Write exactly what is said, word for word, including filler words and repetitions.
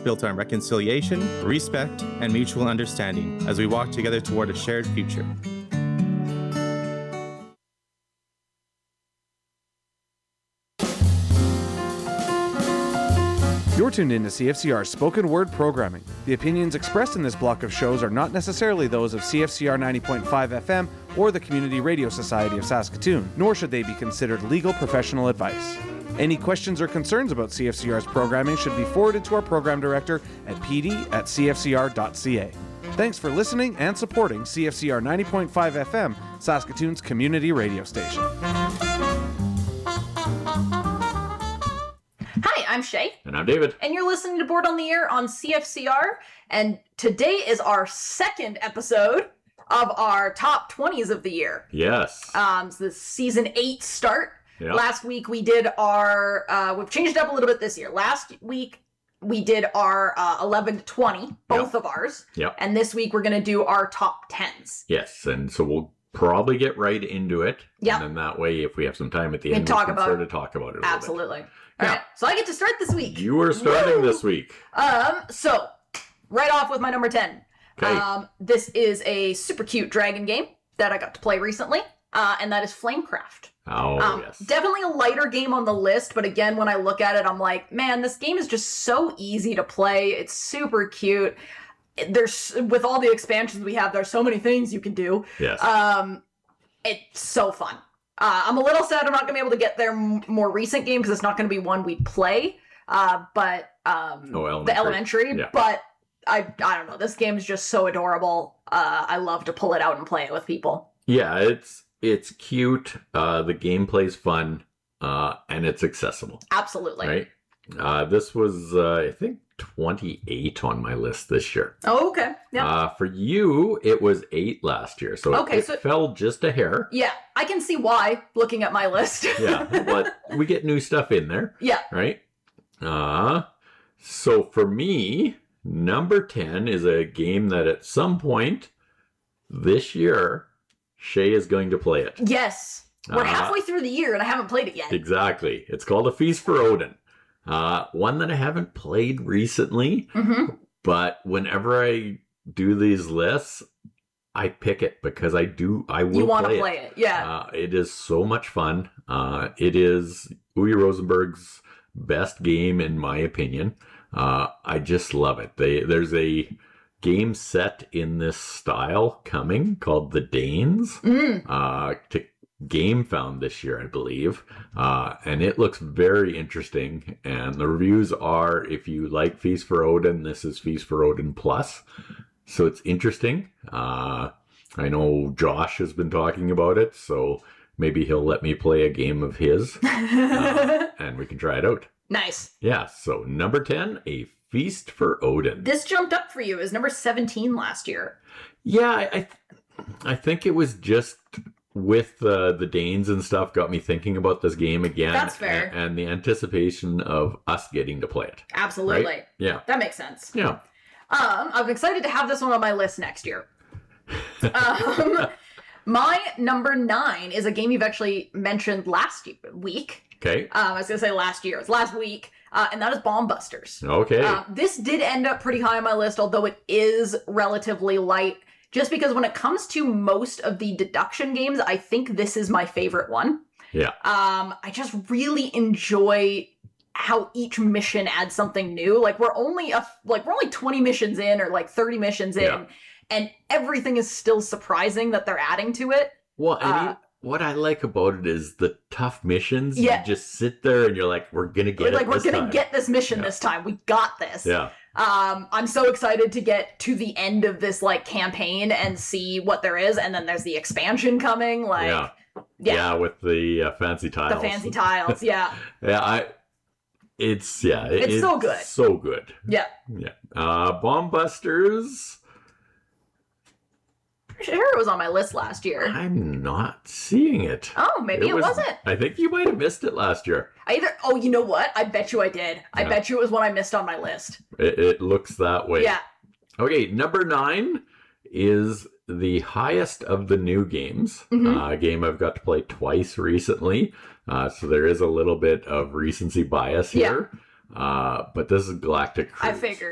built on reconciliation, respect, and mutual understanding as we walk together toward a shared future. You're tuned in to C F C R's spoken word programming. The opinions expressed in this block of shows are not necessarily those of C F C R ninety point five F M or the Community Radio Society of Saskatoon, nor should they be considered legal professional advice. Any questions or concerns about C F C R's programming should be forwarded to our program director at p d at c f c r dot c a. Thanks for listening and supporting C F C R ninety point five F M, Saskatoon's community radio station. Hi, I'm Shay. And I'm David. And you're listening to Board on the Air on C F C R. And today is our second episode of our top twenties of the year. Yes. Um, so the season eight start. Yep. Last week we did our, uh, we've changed it up a little bit this year. Last week we did our uh, eleven to twenty, both Yep. of ours. Yep. And this week we're going to do our top tens. Yes, and so we'll probably get right into it. Yep. And then that way, if we have some time at the We end, can talk we can about sort it. of talk about it a little Absolutely. bit. All Yeah. right. So I get to start this week. You are starting Woo! this week. Um, so, right off with my number ten. Okay. Um, this is a super cute dragon game that I got to play recently, uh, and that is Flamecraft. Oh, Um, yes. Definitely a lighter game on the list, but again, when I look at it, I'm like, man, this game is just so easy to play. It's super cute. There's, with all the expansions we have, there's so many things you can do. Yes. Um, it's so fun. Uh, I'm a little sad I'm not going to be able to get their m- more recent game because it's not going to be one we play. Uh, but um, Oh, Elementary. the Elementary. Yeah. But I, I don't know. This game is just so adorable. Uh, I love to pull it out and play it with people. yeah, it's it's cute. Uh, the gameplay's fun, uh, and it's accessible. Absolutely. Right? Uh, this was, uh, I think, twenty-eight on my list this year. Oh, okay. Yeah. Uh, for you, it was eight last year, so Okay, it so- fell just a hair. Yeah, I can see why, looking at my list. Yeah, but we get new stuff in there, Yeah. right? Uh, so for me, number ten is a game that at some point this year, Shay is going to play it. Yes. We're Uh, halfway through the year and I haven't played it yet. Exactly. It's called A Feast for Odin. Uh, one that I haven't played recently, Mm-hmm. but whenever I do these lists, I pick it because I do, I will You want play to play it. it. Yeah. Uh, it is so much fun. Uh, it is Uwe Rosenberg's best game, in my opinion. Uh, I just love it. They, there's a game set in this style coming called The Danes Mm. uh, to Game Found this year, I believe. Uh, and it looks very interesting. And the reviews are, if you like Feast for Odin, this is Feast for Odin Plus. So it's interesting. Uh, I know Josh has been talking about it, so maybe he'll let me play a game of his uh, and we can try it out. Nice. Yeah, so number ten, A Feast for Odin. This jumped up for you as number seventeen last year. Yeah, I I, th- I think it was just with uh, the Danes and stuff got me thinking about this game again. That's fair. And, and the anticipation of us getting to play it. Absolutely. Right? Yeah. That makes sense. Yeah. Um, I'm excited to have this one on my list next year. um, my number nine is a game you've actually mentioned last y- week. Okay. Um, I was going to say last year. It's last week. Uh, and that is Bomb Busters. Okay. Uh, this did end up pretty high on my list, although it is relatively light. Just because when it comes to most of the deduction games, I think this is my favorite one. Yeah. Um, I just really enjoy how each mission adds something new. Like we're only a like we're only twenty missions in, or like thirty missions in, Yeah. and everything is still surprising that they're adding to it. Well, and Uh, you- what I like about it is the tough missions. Yeah. You just sit there and you're like, we're going to get We're it like we're this gonna time. get this mission Yeah. this time. We got this. Yeah. Um, I'm so excited to get to the end of this like campaign and see what there is, and then there's the expansion coming. Like, Yeah. yeah, Yeah, with the uh, fancy tiles. the fancy tiles. Yeah, Yeah, I. It's yeah. it- It's so good. So good. yeah. Yeah. Uh, Bomb Busters. Sure, it was on my list last year. I'm not seeing it. Oh, maybe it, was, wasn't. I think you might have missed it last year. I either. Oh, you know what? I bet you I did. I Yeah. bet you it was one I missed on my list. It, it looks that way. Yeah. Okay, number nine is the highest of the new games. Mhm. Uh, a game I've got to play twice recently. Uh, so there is a little bit of recency bias Yeah. here. Uh, but this is Galactic Cruise. I figured.